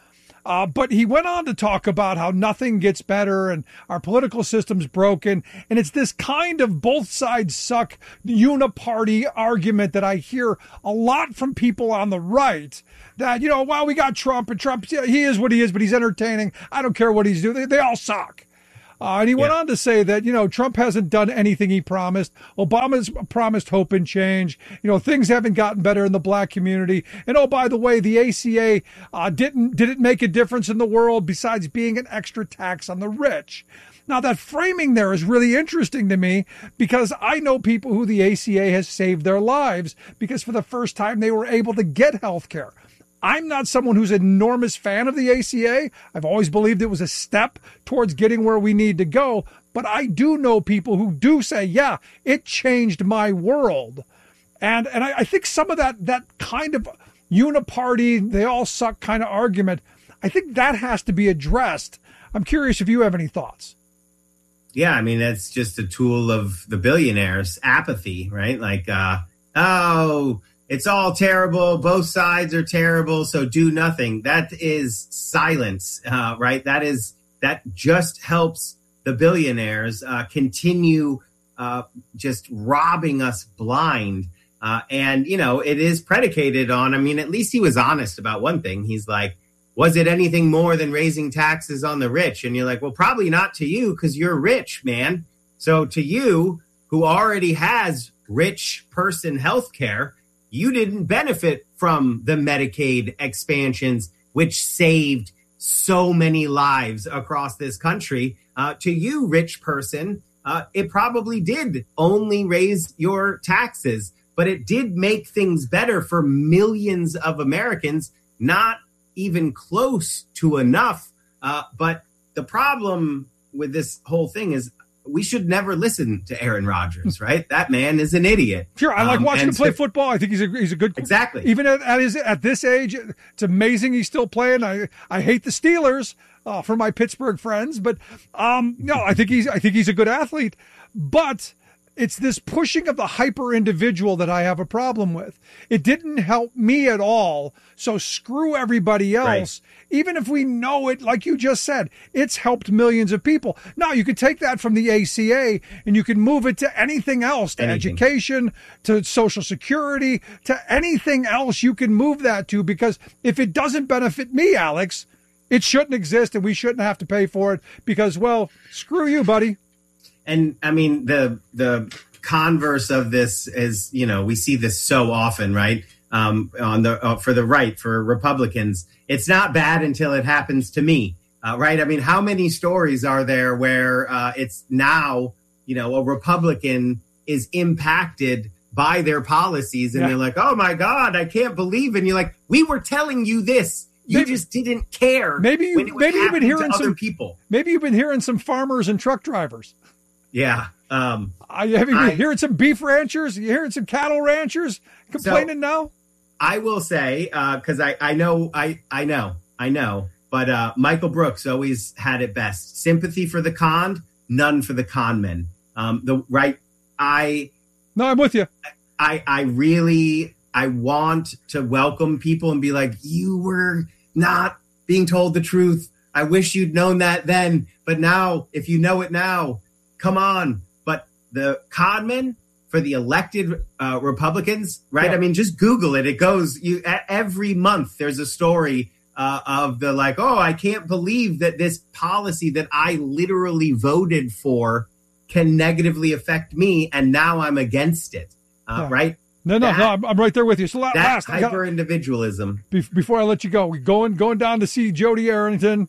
Uh, but he went on to talk about how nothing gets better and our political system's broken. And it's this kind of both sides suck uniparty argument that I hear a lot from people on the right that, you know, well, we got Trump and Trump, he is what he is, but he's entertaining. I don't care what he's doing. They, they all suck. Uh, and he went yeah. on to say that, you know, Trump hasn't done anything he promised. Obama's promised hope and change. You know, things haven't gotten better in the black community. And, oh, by the way, the A C A uh, didn't didn't make a difference in the world besides being an extra tax on the rich. Now, that framing there is really interesting to me because I know people who the A C A has saved their lives because for the first time they were able to get health care. I'm not someone who's an enormous fan of the A C A. I've always believed it was a step towards getting where we need to go. But I do know people who do say, yeah, it changed my world. And and I, I think some of that that kind of uniparty, they all suck kind of argument, I think that has to be addressed. I'm curious if you have any thoughts. Yeah, I mean, that's just a tool of the billionaires' apathy, right? Like, uh, oh... it's all terrible. Both sides are terrible. So do nothing. That is silence, uh, right? That is that just helps the billionaires uh, continue uh, just robbing us blind. Uh, and, you know, it is predicated on, I mean, at least he was honest about one thing. He's like, was it anything more than raising taxes on the rich? And you're like, well, probably not to you because you're rich, man. So to you, who already has rich person health care, you didn't benefit from the Medicaid expansions, which saved so many lives across this country. Uh, to you, rich person, uh, it probably did only raise your taxes, but it did make things better for millions of Americans, not even close to enough. Uh, but the problem with this whole thing is we should never listen to Aaron Rodgers, right? That man is an idiot. Sure, I like um, watching him play so, football. I think he's a he's a good exactly. Even at, at his at this age, it's amazing he's still playing. I I hate the Steelers uh, for my Pittsburgh friends, but um, no, I think he's I think he's a good athlete. But it's this pushing of the hyper individual that I have a problem with. It didn't help me at all. So screw everybody else. Right. Even if we know it, like you just said, it's helped millions of people. Now, you could take that from the A C A and you can move it to anything else, to anything. Education, to Social Security, to anything else you can move that to, because if it doesn't benefit me, Alex, it shouldn't exist and we shouldn't have to pay for it because, well, screw you, buddy. And I mean, the the converse of this is, you know, we see this so often, right? Um, on the uh, for the right, for Republicans, it's not bad until it happens to me, uh, right? I mean, how many stories are there where uh, it's now, you know, a Republican is impacted by their policies, and yeah. they're like, "Oh my God, I can't believe!" And you're like, "We were telling you this." You maybe, just didn't care. Maybe you, maybe you've been hearing some people. Maybe you've been hearing some farmers and truck drivers. Yeah. Um, I, have you been I, hearing some beef ranchers? You hearing some cattle ranchers complaining so, now? I will say, because uh, I, I know, I, I know, I know, but uh, Michael Brooks always had it best. Sympathy for the conned, none for the con men. Um, the right. I. No, I'm with you. I, I really, I want to welcome people and be like, you were not being told the truth. I wish you'd known that then. But now, if you know it now, come on. But the con men for the elected uh, Republicans, right? Yeah. I mean, just Google it. It goes you every month. There's a story uh, of the like, oh, I can't believe that this policy that I literally voted for can negatively affect me. And now I'm against it. Uh, yeah. Right. No, no, that, no. I'm, I'm right there with you. So that last hyper individualism. Be, before I let you go, we going going down to see Jody Arrington,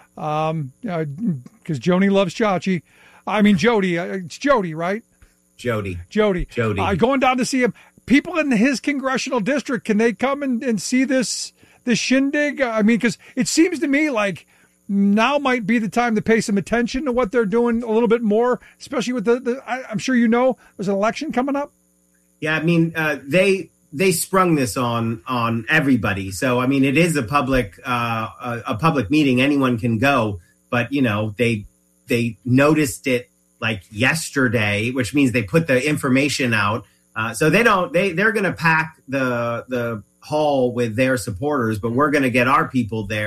um, because uh, Joni loves Chachi. I mean, Jody. Uh, it's Jody, right? Jody. Jody. Jody. Uh, going down to see him. People in his congressional district, can they come and, and see this this shindig? I mean, because it seems to me like now might be the time to pay some attention to what they're doing a little bit more, especially with the, the I, I'm sure you know, there's an election coming up. Yeah, I mean, uh, they they sprung this on on everybody. So, I mean, it is a public uh, a, a public meeting. Anyone can go. But, you know, they they noticed it like yesterday, which means they put the information out. Uh, so they don't they they're going to pack the the hall with their supporters. But we're going to get our people there.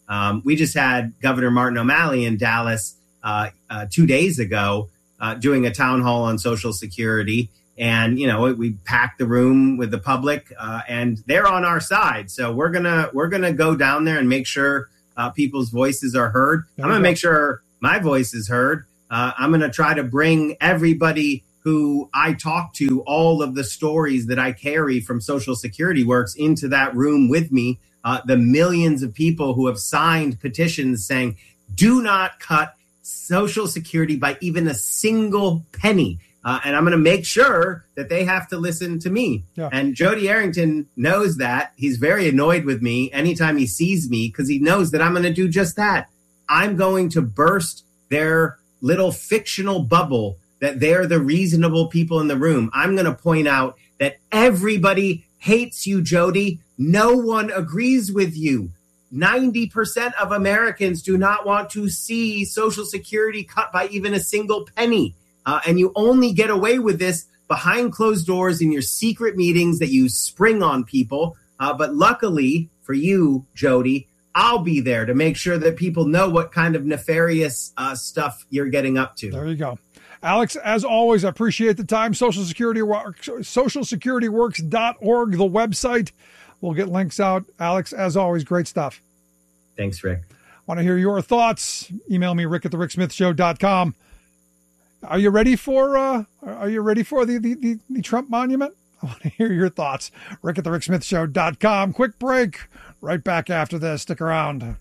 Um, we just had Governor Martin O'Malley in Dallas uh, uh, two days ago uh, doing a town hall on Social Security. And, you know, we packed the room with the public uh, and they're on our side. So we're going to we're going to go down there and make sure uh, people's voices are heard. There I'm going to make sure my voice is heard. Uh, I'm going to try to bring everybody who I talk to, all of the stories that I carry from Social Security Works into that room with me. Uh, the millions of people who have signed petitions saying, do not cut Social Security by even a single penny. Uh, and I'm going to make sure that they have to listen to me. Yeah. And Jody Arrington knows that. He's very annoyed with me anytime he sees me because he knows that I'm going to do just that. I'm going to burst their little fictional bubble that they're the reasonable people in the room. I'm going to point out that everybody hates you, Jody. No one agrees with you. ninety percent of Americans do not want to see Social Security cut by even a single penny. Uh, and you only get away with this behind closed doors in your secret meetings that you spring on people. Uh, but luckily for you, Jody, I'll be there to make sure that people know what kind of nefarious uh, stuff you're getting up to. There you go. Alex, as always, I appreciate the time. Social Security, social security works dot org, the website. We'll get links out. Alex, as always, great stuff. Thanks, Rick. Want to hear your thoughts? Email me, rick at the rick smith show dot com. Are you ready for uh, are you ready for the, the, the, the Trump monument? I want to hear your thoughts. rick at the rick smith show dot com. Quick break. Right back after this. Stick around.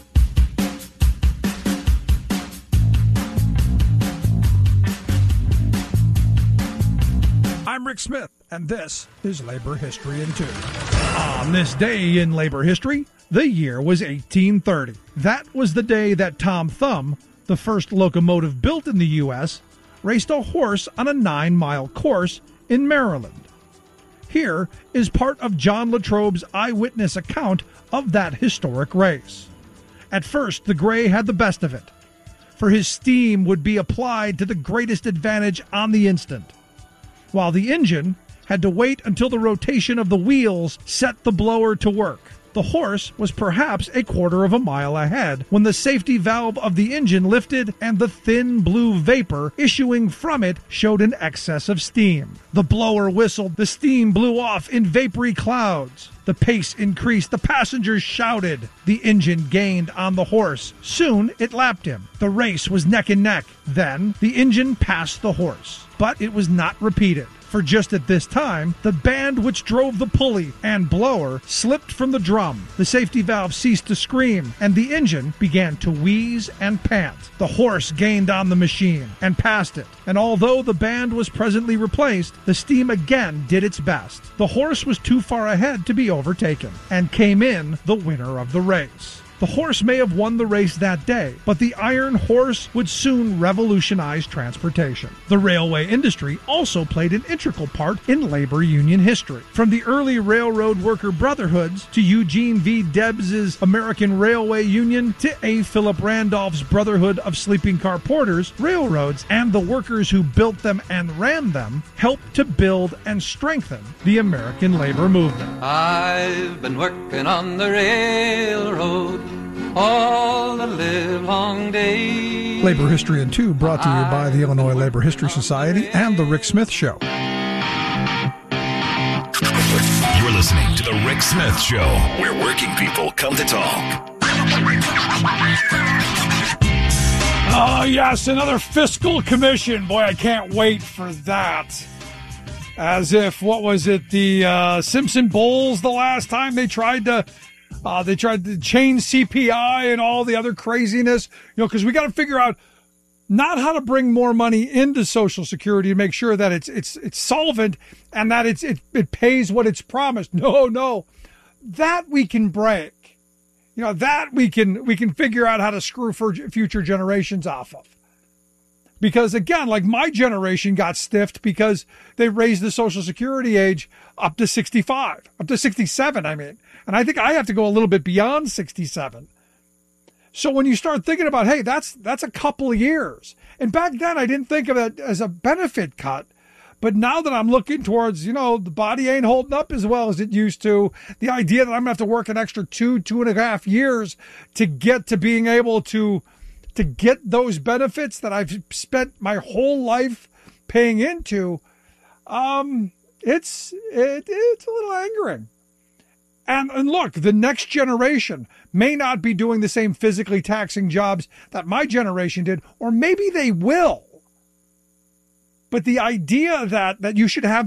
I'm Rick Smith, and this is Labor History in Two. On this day in labor history, the year was eighteen thirty. That was the day that Tom Thumb, the first locomotive built in the U S, raced a horse on a nine-mile course in Maryland. Here is part of John Latrobe's eyewitness account of that historic race. At first, the gray had the best of it, for his steam would be applied to the greatest advantage on the instant, while the engine had to wait until the rotation of the wheels set the blower to work. The horse was perhaps a quarter of a mile ahead when the safety valve of the engine lifted and the thin blue vapor issuing from it showed an excess of steam. The blower whistled, the steam blew off in vapory clouds. The pace increased, the passengers shouted. The engine gained on the horse. Soon it lapped him. The race was neck and neck. Then the engine passed the horse. But it was not repeated. For just at this time, the band which drove the pulley and blower slipped from the drum. The safety valve ceased to scream, and the engine began to wheeze and pant. The horse gained on the machine and passed it, and although the band was presently replaced, the steam again did its best. The horse was too far ahead to be overtaken, and came in the winner of the race. The horse may have won the race that day, but the iron horse would soon revolutionize transportation. The railway industry also played an integral part in labor union history. From the early railroad worker brotherhoods to Eugene V. Debs's American Railway Union to A. Philip Randolph's Brotherhood of Sleeping Car Porters, railroads and the workers who built them and ran them helped to build and strengthen the American labor movement. I've been working on the railroad all the live long day. Labor History in Two, brought to you by the Illinois Labor History Society and The Rick Smith Show. You're listening to The Rick Smith Show, where working people come to talk. Oh, yes, another fiscal commission. Boy, I can't wait for that. As if, what was it, the uh, Simpson Bowls the last time they tried to Uh, they tried to change C P I and all the other craziness, you know, because we got to figure out not how to bring more money into Social Security to make sure that it's it's it's solvent and that it's it, it pays what it's promised. No, no, that we can break. You know, that we can we can figure out how to screw for future generations off of. Because again, like my generation got stiffed because they raised the Social Security age up to sixty-five, up to sixty-seven, I mean. And I think I have to go a little bit beyond sixty-seven. So when you start thinking about, hey, that's that's a couple of years. And back then I didn't think of it as a benefit cut But now that I'm looking towards, you know, the body ain't holding up as well as it used to, the idea that I'm going to have to work an extra two, two and a half years to get to being able to, to get those benefits that I've spent my whole life paying into, um, it's, it, it's a little angering. And, and look, the next generation may not be doing the same physically taxing jobs that my generation did, or maybe they will. But the idea that, that you should have